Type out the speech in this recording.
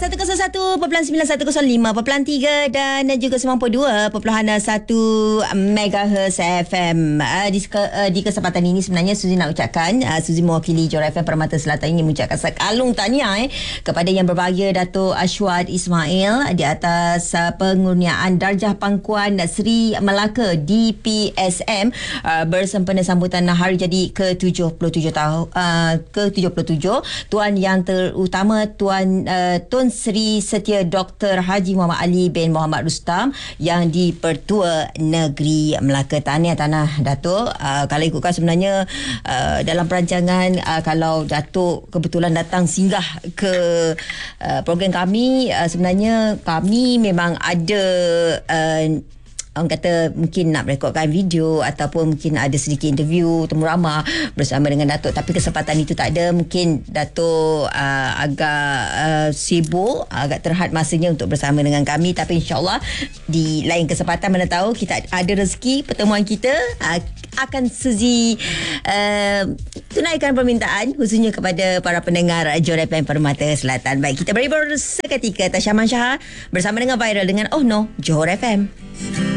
101.9, 105.3 dan juga 92.1 MHz FM. Di kesempatan ini sebenarnya Suzy nak ucapkan, Suzy mewakili Johor FM Permata Selatan ini mengucapkan sekalung tahniah kepada Yang Berbahagia Dato' Ashwad Ismail di atas pengurniaan darjah pangkuan Sri Melaka DPSM bersempena sambutan hari jadi ke-77 ke-77 Tuan Yang Terutama Tun Sri Setia Dr. Haji Muhammad Ali bin Muhammad Rustam yang di Pertua Negeri Melaka. Tahniah Tanah Datuk. Kalau ikutkan sebenarnya dalam perancangan kalau Datuk kebetulan datang singgah ke program kami, sebenarnya kami memang ada orang kata mungkin nak rekodkan video ataupun mungkin ada sedikit interview temu ramah bersama dengan Datuk, tapi kesempatan itu tak ada. Mungkin Datuk agak sibuk, agak terhad masanya untuk bersama dengan kami, tapi insyaAllah di lain kesempatan, mana tahu kita ada rezeki pertemuan kita akan Suzy tunaikan permintaan khususnya kepada para pendengar Johor FM Permata Selatan. Baik, kita beri seketika Tasya Mansyah bersama dengan Viral dengan Oh No Johor FM.